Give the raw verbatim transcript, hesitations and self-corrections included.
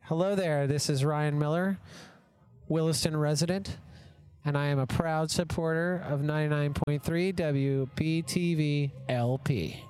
Hello there. This is Ryan Miller, Williston resident, and I am a proud supporter of ninety-nine point three W B T V L P.